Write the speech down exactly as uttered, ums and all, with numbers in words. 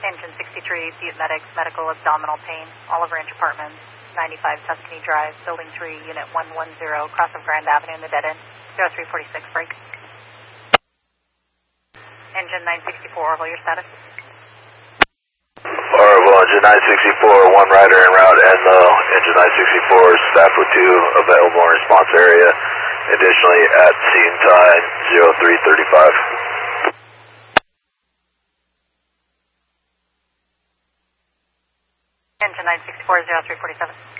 Engine sixty-three, Butte Medics, medical abdominal pain, Oliver Ranch Apartments, ninety-five Tuscany Drive, Building three, Unit one one zero, cross of Grand Avenue in the dead end, zero three forty-six, break. Engine nine sixty-four, Orville, your status? Orville, Engine nine sixty-four, one rider en route, and low. Engine nine sixty-four, staff with two available in response area. Additionally, at scene time, zero three thirty-five. Engine nine sixty-four, zero three forty-seven.